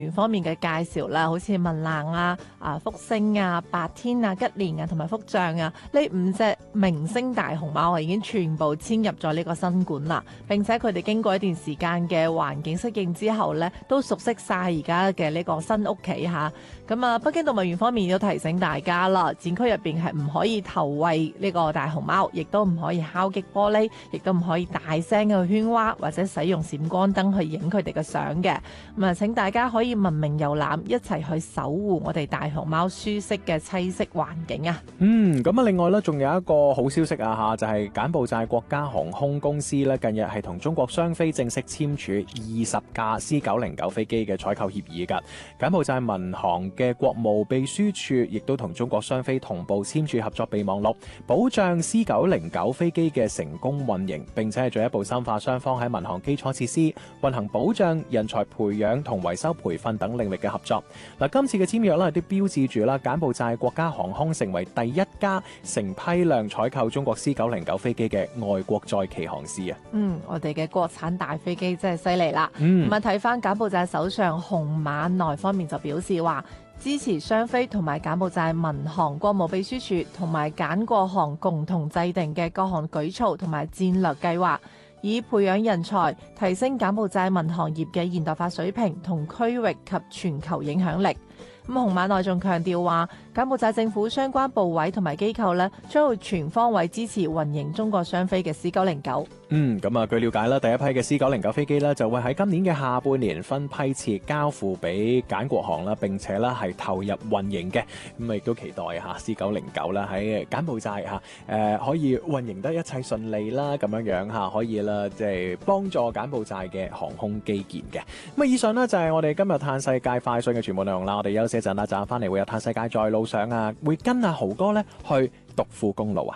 方面嘅介紹啦，好似文蘭啊、福星啊、白天啊、吉蓮啊同埋福將啊，呢5隻明星大熊貓已經全部遷入咗呢個新館啦。並且佢哋經過一段時間嘅環境適應之後呢，都熟悉晒而家嘅呢個新屋企嚇。咁啊，北京動物園方面都提醒大家啦，展區入邊係唔可以投餵呢個大熊貓，亦都唔可以敲擊玻璃，亦都唔可以大聲嘅喧譁或者使用閃光燈去影佢哋嘅相嘅。咁啊，請大家可以文明遊覽，一齊去守護我哋大熊貓舒適嘅棲息環境啊！ 咁啊，另外咧，仲有一個好消息啊嚇，就係柬埔寨國家航空公司咧，近日係同中國商飛正式簽署20架 C909 飛機嘅採購協議㗎。柬埔寨民航嘅國務秘書處亦都同中國商飛同步簽署合作備忘錄，保障 C909 飛機嘅成功運營，並且係進一步深化雙方喺民航基礎設施、運行保障、人才培養同維修培訓等領域嘅合作。嗱，今次嘅簽約咧，都標誌住啦，柬埔寨國家航空成為第一家成批量採購中國 C909 飛機嘅外國載旗航司啊！ 我哋嘅國產大飛機真係犀利啦！咁啊，睇翻柬埔寨首相洪馬內方面就表示話，支持雙非同埋柬埔寨民航國務秘書處同埋柬國航共同制定嘅各項舉措同埋戰略計劃，以培養人才，提升柬埔寨民航業嘅現代化水平同區域及全球影響力。咁洪馬內仲強調話，柬埔寨政府相關部委同埋機構呢，將會全方位支持運營中國商飛嘅 C909。 咁啊，據了解啦，第一批嘅 C909 飛機呢，就會喺今年嘅下半年分批次交付俾柬國航啦，並且咧係投入運營嘅。咁亦都期待嚇 C909啦喺柬埔寨可以運營得一切順利啦，咁樣嚇可以啦，即係幫助柬埔寨嘅航空基建嘅。咁啊，以上呢，就係我哋今日嘆世界快訊嘅全部內容啦。我哋休息一陣啦，陣翻嚟會有嘆世界在路上啊，會跟阿豪哥咧去獨富公路啊。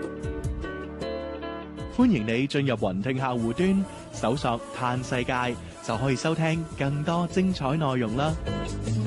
歡迎你進入雲聽客戶端，搜索嘆世界就可以收聽更多精彩內容啦。